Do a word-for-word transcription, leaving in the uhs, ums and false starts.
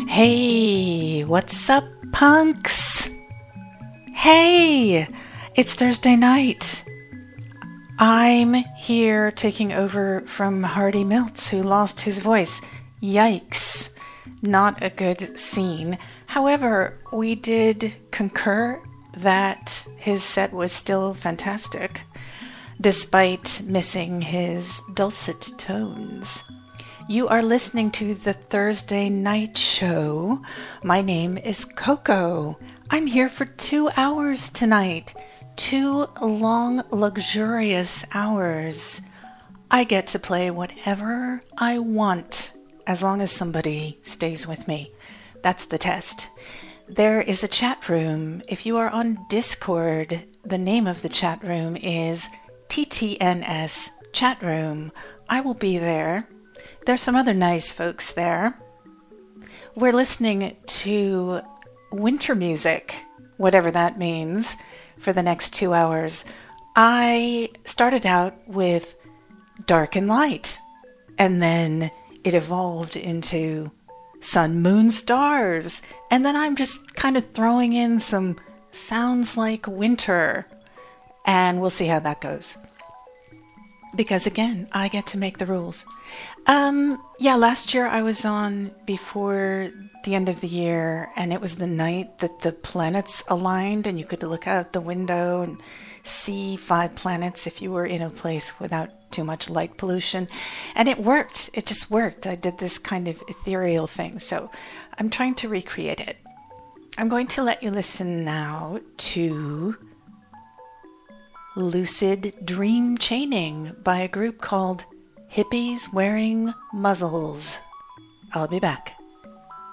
Hey, what's up, punks? Hey, it's Thursday night. I'm here taking over from Hardy Miltz, who lost his voice. Yikes. Not a good scene. However, we did concur that his set was still fantastic, despite missing his dulcet tones. You are listening to the Thursday Night Show. My name is Coco. I'm here for two hours tonight. Two long, luxurious hours. I get to play whatever I want, as long as somebody stays with me. That's the test. There is a chat room. If you are on Discord, the name of the chat room is T T N S Chat Room. I will be there. There's some other nice folks there. We're listening to winter music, whatever that means, for the next two hours. I started out with Dark and Light, and then it evolved into Sun, Moon, Stars, and then I'm just kind of throwing in some sounds like winter, and we'll see how that goes. Because again, I get to make the rules. Um, yeah, last year I was on before the end of the year, and it was the night that the planets aligned, and you could look out the window and see five planets if you were in a place without too much light pollution. And it worked. It just worked. I did this kind of ethereal thing, so I'm trying to recreate it. I'm going to let you listen now to Lucid Dream Chaining by a group called Hippies Wearing Muzzles. I'll be back.